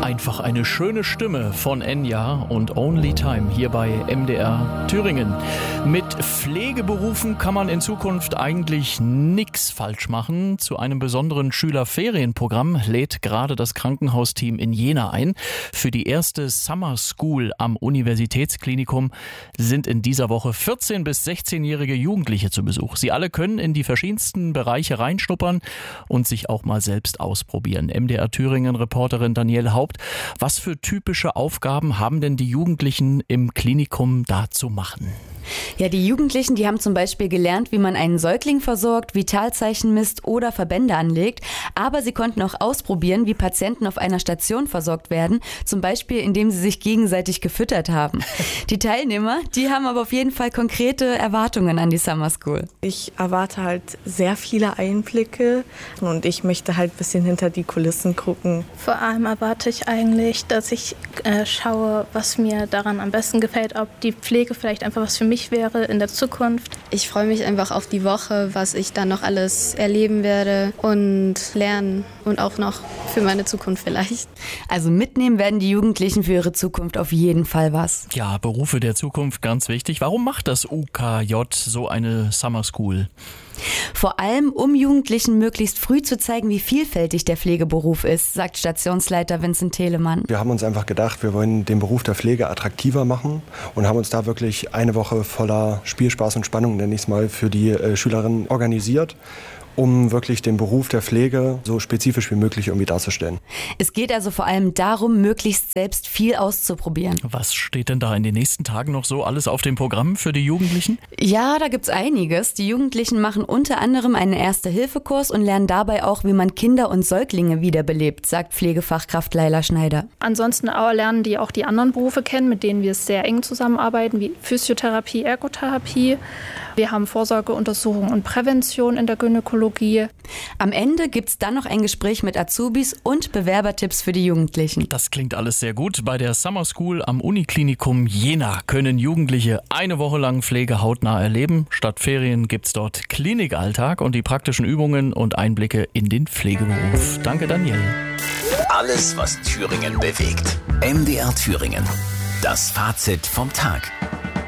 Einfach eine schöne Stimme von Enya und Only Time hier bei MDR Thüringen. Mit Pflegeberufen kann man in Zukunft eigentlich nichts falsch machen. Zu einem besonderen Schülerferienprogramm lädt gerade das Krankenhausteam in Jena ein. Für die erste Summer School am Universitätsklinikum sind in dieser Woche 14- bis 16-jährige Jugendliche zu Besuch. Sie alle können in die verschiedensten Bereiche reinschnuppern und sich auch mal selbst ausprobieren. MDR Thüringen-Reporterin Danielle Haupt, was für typische Aufgaben haben denn die Jugendlichen im Klinikum da zu machen? Ja, die Jugendlichen, die haben zum Beispiel gelernt, wie man einen Säugling versorgt, Vitalzeichen misst oder Verbände anlegt. Aber sie konnten auch ausprobieren, wie Patienten auf einer Station versorgt werden. Zum Beispiel, indem sie sich gegenseitig gefüttert haben. Die Teilnehmer, die haben aber auf jeden Fall konkrete Erwartungen an die Summer School. Ich erwarte halt sehr viele Einblicke und ich möchte halt ein bisschen hinter die Kulissen gucken. Vor allem erwarte ich eigentlich, dass ich schaue, was mir daran am besten gefällt, ob die Pflege vielleicht einfach was für mich wäre in der Zukunft. Ich freue mich einfach auf die Woche, was ich dann noch alles erleben werde und lernen und auch noch für meine Zukunft vielleicht. Also mitnehmen werden die Jugendlichen für ihre Zukunft auf jeden Fall was. Ja, Berufe der Zukunft, ganz wichtig. Warum macht das UKJ so eine Summer School? Vor allem, um Jugendlichen möglichst früh zu zeigen, wie vielfältig der Pflegeberuf ist, sagt Stationsleiter Vincent Telemann. Wir haben uns einfach gedacht, wir wollen den Beruf der Pflege attraktiver machen und haben uns da wirklich eine Woche voller Spielspaß und Spannung, nenne ich es mal, für die Schülerinnen organisiert, um wirklich den Beruf der Pflege so spezifisch wie möglich irgendwie darzustellen. Es geht also vor allem darum, möglichst selbst viel auszuprobieren. Was steht denn da in den nächsten Tagen noch so alles auf dem Programm für die Jugendlichen? Ja, da gibt's einiges. Die Jugendlichen machen unter anderem einen Erste-Hilfe-Kurs und lernen dabei auch, wie man Kinder und Säuglinge wiederbelebt, sagt Pflegefachkraft Leila Schneider. Ansonsten lernen die auch die anderen Berufe kennen, mit denen wir sehr eng zusammenarbeiten, wie Physiotherapie, Ergotherapie. Wir haben Vorsorgeuntersuchung und Prävention in der Gynäkologie. Am Ende gibt's dann noch ein Gespräch mit Azubis und Bewerbertipps für die Jugendlichen. Das klingt alles sehr gut. Bei der Summer School am Uniklinikum Jena können Jugendliche eine Woche lang Pflege hautnah erleben. Statt Ferien gibt's dort Klinikalltag und die praktischen Übungen und Einblicke in den Pflegeberuf. Danke, Danielle. Alles, was Thüringen bewegt. MDR Thüringen. Das Fazit vom Tag.